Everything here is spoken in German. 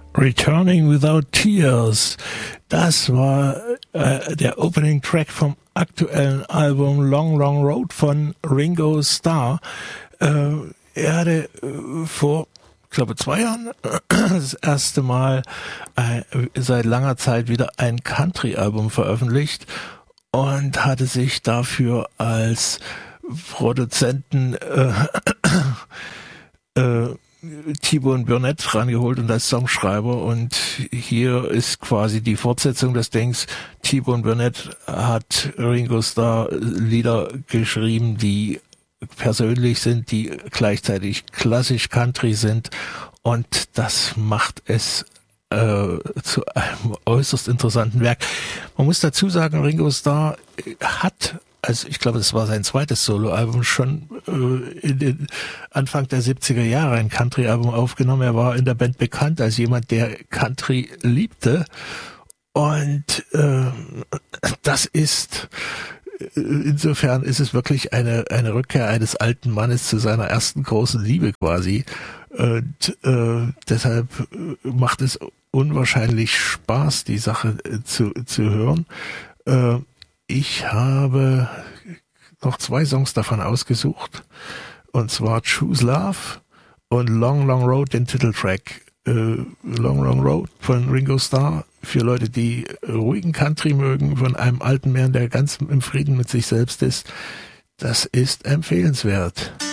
Returning Without Tears. Das war der Opening Track vom aktuellen Album Long Long Road von Ringo Starr. Er hatte vor, ich glaube, 2 Jahren das erste Mal seit langer Zeit wieder ein Country-Album veröffentlicht und hatte sich dafür als Produzenten T-Bone Burnett rangeholt und als Songschreiber, und hier ist quasi die Fortsetzung des Dings. T-Bone Burnett hat Ringo Starr Lieder geschrieben, die persönlich sind, die gleichzeitig klassisch Country sind, und das macht es zu einem äußerst interessanten Werk. Man muss dazu sagen, Ringo Starr hat, also ich glaube, das war sein zweites Soloalbum, schon in den Anfang der 70er Jahre ein Country-Album aufgenommen. Er war in der Band bekannt als jemand, der Country liebte, und das ist, insofern ist es wirklich eine Rückkehr eines alten Mannes zu seiner ersten großen Liebe quasi, und deshalb macht es unwahrscheinlich Spaß, die Sache zu hören. Ich habe noch 2 Songs davon ausgesucht, und zwar Choose Love und Long Long Road, den Titeltrack. Long Long Road von Ringo Starr, für Leute, die ruhigen Country mögen, von einem alten Mann, der ganz im Frieden mit sich selbst ist. Das ist empfehlenswert.